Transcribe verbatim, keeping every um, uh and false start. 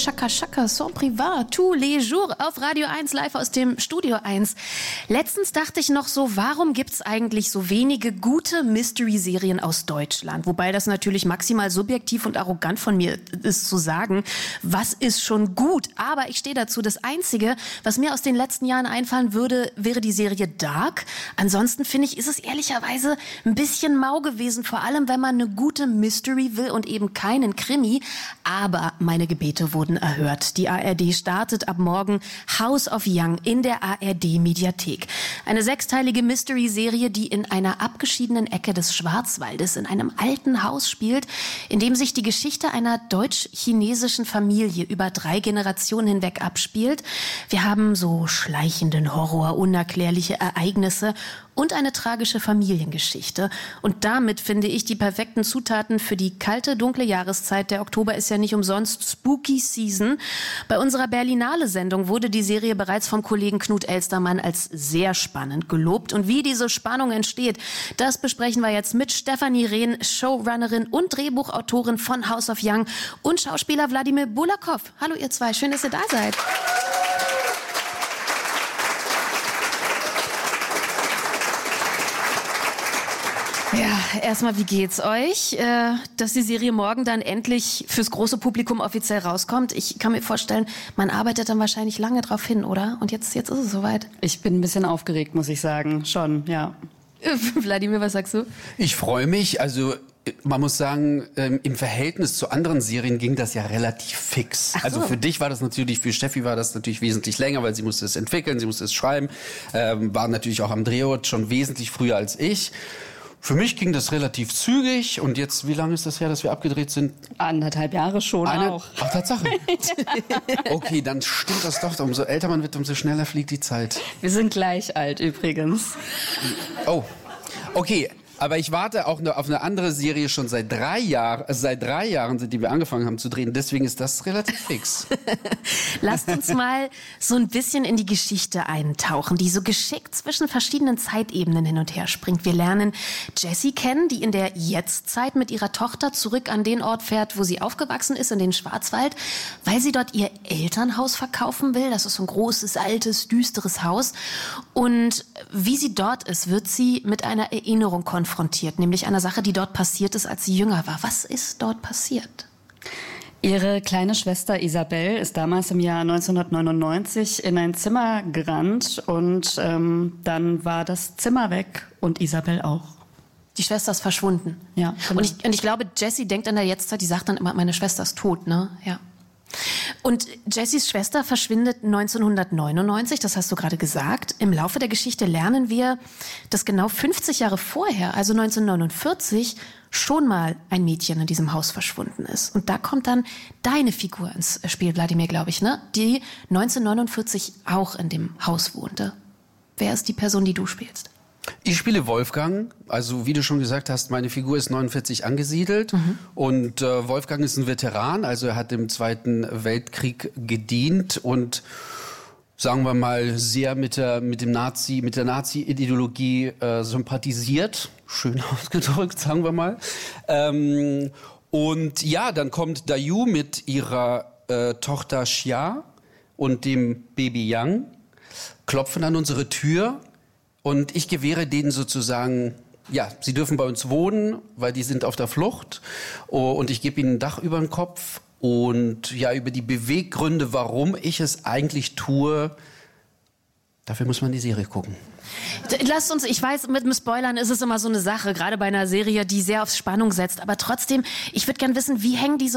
Chaka Chaka, Son Privat, tous les jours auf Radio eins, live aus dem Studio eins. Letztens dachte ich noch so, warum gibt's eigentlich so wenige gute Mystery-Serien aus Deutschland? Wobei das natürlich maximal subjektiv und arrogant von mir ist zu sagen, was ist schon gut? Aber ich stehe dazu, das Einzige, was mir aus den letzten Jahren einfallen würde, wäre die Serie Dark. Ansonsten finde ich, ist es ehrlicherweise ein bisschen mau gewesen, vor allem wenn man eine gute Mystery will und eben keinen Krimi. Aber meine Gebete wurden erhört. Die A R D startet ab morgen House of Young in der A R D-Mediathek. Eine sechsteilige Mystery-Serie, die in einer abgeschiedenen Ecke des Schwarzwaldes in einem alten Haus spielt, in dem sich die Geschichte einer deutsch-chinesischen Familie über drei Generationen hinweg abspielt. Wir haben so schleichenden Horror, unerklärliche Ereignisse und eine tragische Familiengeschichte. Und damit finde ich die perfekten Zutaten für die kalte, dunkle Jahreszeit. Der Oktober ist ja nicht umsonst Spooky Season. Bei unserer Berlinale-Sendung wurde die Serie bereits vom Kollegen Knut Elstermann als sehr spannend gelobt. Und wie diese Spannung entsteht, das besprechen wir jetzt mit Stefanie Rehn, Showrunnerin und Drehbuchautorin von House of Young und Schauspieler Wladimir Bulakov. Hallo ihr zwei, schön, dass ihr da seid. Ja, erstmal, wie geht's euch, äh, dass die Serie morgen dann endlich fürs große Publikum offiziell rauskommt? Ich kann mir vorstellen, man arbeitet dann wahrscheinlich lange drauf hin, oder? Und jetzt, jetzt ist es soweit. Ich bin ein bisschen aufgeregt, muss ich sagen. Schon, ja. Wladimir, was sagst du? Ich freue mich. Also man muss sagen, ähm, im Verhältnis zu anderen Serien ging das ja relativ fix. Ach so. Also für dich war das natürlich, für Steffi war das natürlich wesentlich länger, weil sie musste es entwickeln, sie musste es schreiben, ähm, war natürlich auch am Drehort schon wesentlich früher als ich. Für mich ging das relativ zügig. Und jetzt, wie lange ist das her, dass wir abgedreht sind? Anderthalb Jahre schon Eine, auch. Ach, Tatsache. Okay, dann stimmt das doch. Umso älter man wird, umso schneller fliegt die Zeit. Wir sind gleich alt übrigens. Oh, okay. Aber ich warte auch auf eine andere Serie schon seit drei Jahren, also seit drei Jahren, seitdem wir angefangen haben zu drehen. Deswegen ist das relativ fix. Lasst uns mal so ein bisschen in die Geschichte eintauchen, die so geschickt zwischen verschiedenen Zeitebenen hin und her springt. Wir lernen Jessie kennen, die in der Jetztzeit mit ihrer Tochter zurück an den Ort fährt, wo sie aufgewachsen ist, in den Schwarzwald, weil sie dort ihr Elternhaus verkaufen will. Das ist so ein großes, altes, düsteres Haus. Und wie sie dort ist, wird sie mit einer Erinnerung konfrontiert. konfrontiert, nämlich einer Sache, die dort passiert ist, als sie jünger war. Was ist dort passiert? Ihre kleine Schwester Isabel ist damals im Jahr neunzehnhundertneunundneunzig in ein Zimmer gerannt und ähm, dann war das Zimmer weg und Isabel auch. Die Schwester ist verschwunden. Ja. Genau. Und, ich, und ich glaube, Jessie denkt an der Jetztzeit, die sagt dann immer, meine Schwester ist tot, ne? Ja. Und Jessies Schwester verschwindet neunzehnhundertneunundneunzig, das hast du gerade gesagt. Im Laufe der Geschichte lernen wir, dass genau fünfzig Jahre vorher, also neunzehnhundertneunundvierzig, schon mal ein Mädchen in diesem Haus verschwunden ist. Und da kommt dann deine Figur ins Spiel, Wladimir, glaube ich, ne? Die neunzehnhundertneunundvierzig auch in dem Haus wohnte. Wer ist die Person, die du spielst? Ich spiele Wolfgang, also wie du schon gesagt hast, meine Figur ist neunundvierzig angesiedelt mhm. und äh, Wolfgang ist ein Veteran, also er hat im Zweiten Weltkrieg gedient und sagen wir mal sehr mit der mit dem Nazi mit der Nazi-Ideologie äh, sympathisiert, schön ausgedrückt, sagen wir mal. Ähm, und ja, dann kommt Dayu mit ihrer äh, Tochter Xia und dem Baby Yang, klopfen an unsere Tür. Und ich gewähre denen sozusagen, ja, sie dürfen bei uns wohnen, weil die sind auf der Flucht. Und ich gebe ihnen ein Dach über den Kopf. Und ja, über die Beweggründe, warum ich es eigentlich tue, dafür muss man die Serie gucken. Lasst uns, ich weiß, mit dem Spoilern ist es immer so eine Sache, gerade bei einer Serie, die sehr auf Spannung setzt. Aber trotzdem, ich würde gerne wissen, wie hängen diese